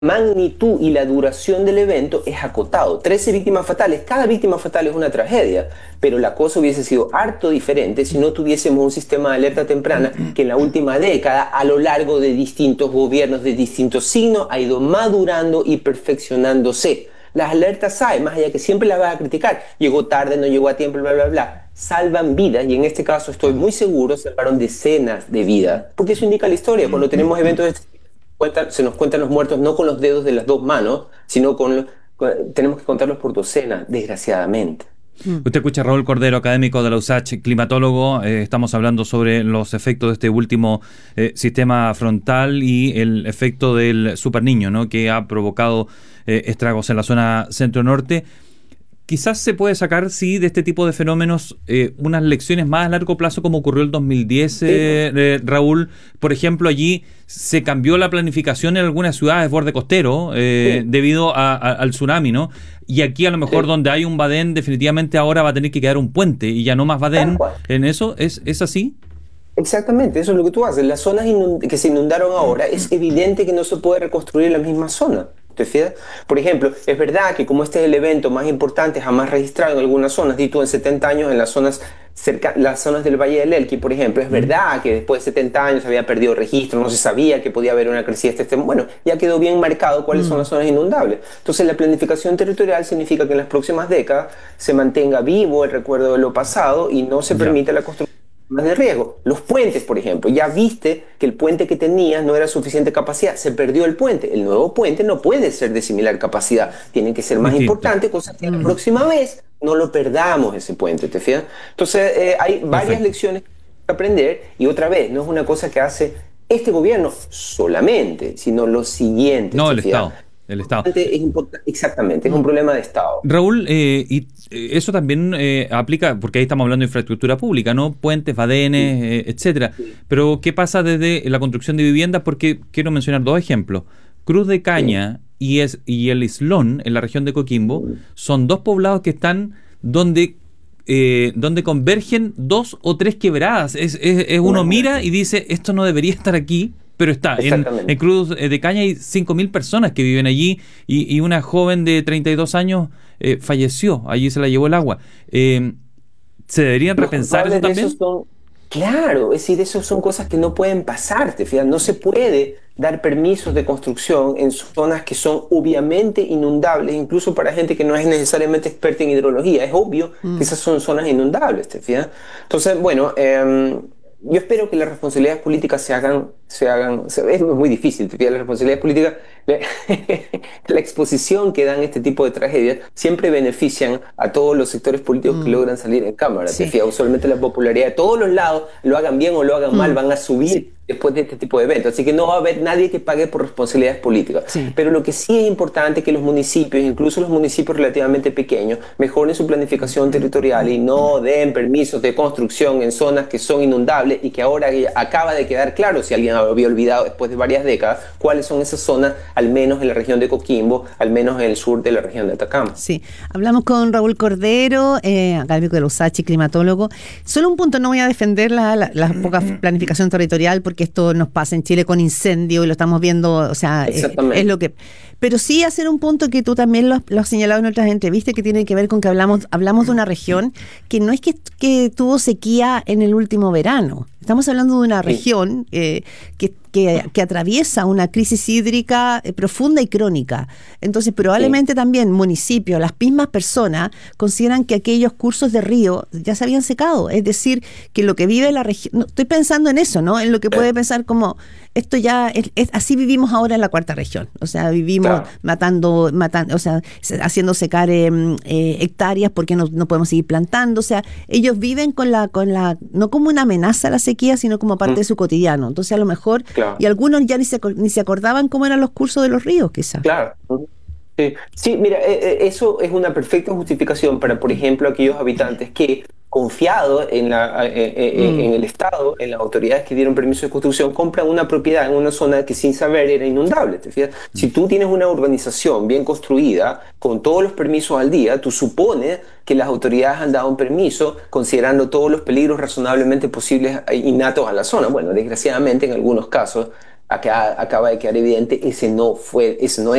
magnitud y la duración del evento es acotado. 13 víctimas fatales, cada víctima fatal es una tragedia, pero la cosa hubiese sido harto diferente si no tuviésemos un sistema de alerta temprana que en la última década, a lo largo de distintos gobiernos de distintos signos, ha ido madurando y perfeccionándose. Las alertas SAE, más allá que siempre las vas a criticar, llegó tarde, no llegó a tiempo, bla, bla, bla, salvan vidas, y en este caso estoy muy seguro, salvaron decenas de vidas, porque eso indica la historia. Cuando tenemos eventos de este se nos cuentan los muertos no con los dedos de las dos manos, sino tenemos que contarlos por docenas, desgraciadamente. Usted escucha a Raúl Cordero, académico de la USACH, climatólogo. Estamos hablando sobre los efectos de este último sistema frontal y el efecto del superniño, ¿no?, que ha provocado estragos en la zona centro-norte. Quizás se puede sacar, sí, de este tipo de fenómenos unas lecciones más a largo plazo, como ocurrió el 2010, Raúl. Por ejemplo, allí se cambió la planificación en algunas ciudades borde costero debido al tsunami, ¿no? Y aquí a lo mejor donde hay un badén, definitivamente ahora va a tener que quedar un puente y ya no más badén. ¿En eso es así? Exactamente, eso es lo que tú haces. Las zonas que se inundaron ahora, es evidente que no se puede reconstruir la misma zona. ¿Te fijas? Por ejemplo, es verdad que como este es el evento más importante jamás registrado en algunas zonas, dito en 70 años en las zonas del Valle del Elqui, por ejemplo, es verdad que después de 70 años había perdido registro, no se sabía que podía haber una crecida bueno, ya quedó bien marcado cuáles son las zonas inundables. Entonces la planificación territorial significa que en las próximas décadas se mantenga vivo el recuerdo de lo pasado y no se permite la construcción más de riesgo. Los puentes, por ejemplo, ya viste que el puente que tenías no era suficiente capacidad, se perdió el puente. El nuevo puente no puede ser de similar capacidad, tiene que ser más importante, cosa que la próxima vez no lo perdamos ese puente, ¿te fijas? Entonces hay varias lecciones que aprender, y otra vez, no es una cosa que hace este gobierno solamente, sino los siguientes. No, el Estado. El Estado. Exactamente, es un problema de Estado. Raúl, y eso también aplica, porque ahí estamos hablando de infraestructura pública, ¿no? Puentes, badenes, etcétera. Pero, ¿qué pasa desde la construcción de viviendas? Porque quiero mencionar dos ejemplos. Cruz de Caña y el Islón, en la región de Coquimbo, son dos poblados que están donde convergen dos o tres quebradas. Uno mira y dice, esto no debería estar aquí, pero está. En Cruz de Caña hay 5.000 personas que viven allí y una joven de 32 años falleció. Allí se la llevó el agua. ¿Se deberían repensar eso también? Claro, es decir, eso son cosas que no pueden pasar, ¿te fijas? No se puede dar permisos de construcción en zonas que son obviamente inundables, incluso para gente que no es necesariamente experta en hidrología. Es obvio que esas son zonas inundables, ¿te fijas? Entonces, bueno, yo espero que las responsabilidades políticas se hagan, es muy difícil, ¿te fijas? Las responsabilidades políticas, la exposición que dan este tipo de tragedias siempre benefician a todos los sectores políticos que logran salir en cámara, ¿te fijas? Usualmente la popularidad de todos los lados, lo hagan bien o lo hagan mal, van a subir después de este tipo de eventos, así que no va a haber nadie que pague por responsabilidades políticas. Pero lo que sí es importante es que los municipios, incluso los municipios relativamente pequeños, mejoren su planificación territorial y no den permisos de construcción en zonas que son inundables y que ahora acaba de quedar claro, si alguien había olvidado después de varias décadas, cuáles son esas zonas, al menos en la región de Coquimbo, al menos en el sur de la región de Atacama. Sí, hablamos con Raúl Cordero, académico de la USACH, climatólogo. Solo un punto, no voy a defender la poca planificación territorial, porque esto nos pasa en Chile con incendio y lo estamos viendo, o sea, es lo que... Pero sí hacer un punto que tú también lo has señalado en otras entrevistas, que tiene que ver con que hablamos de una región que no es que tuvo sequía en el último verano. Estamos hablando de una región que atraviesa una crisis hídrica profunda y crónica. Entonces, probablemente también municipios, las mismas personas, consideran que aquellos cursos de río ya se habían secado. Es decir, que lo que vive la región... No, estoy pensando en eso, ¿no? En lo que puede pensar como... Esto ya es así vivimos ahora en la cuarta región. O sea, vivimos matando, o sea, haciendo secar hectáreas porque no podemos seguir plantando. O sea, ellos viven con la no como una amenaza a la sequía, sino como parte de su cotidiano. Entonces, a lo mejor, y algunos ya ni se acordaban cómo eran los cursos de los ríos, quizás. Claro. Sí, mira, eso es una perfecta justificación para, por ejemplo, aquellos habitantes que, confiado en el Estado, en las autoridades que dieron permiso de construcción, compran una propiedad en una zona que sin saber era inundable. ¿Te fijas? Si tú tienes una urbanización bien construida, con todos los permisos al día, tú supones que las autoridades han dado un permiso considerando todos los peligros razonablemente posibles innatos a la zona. Bueno, desgraciadamente en algunos casos acaba de quedar evidente, ese no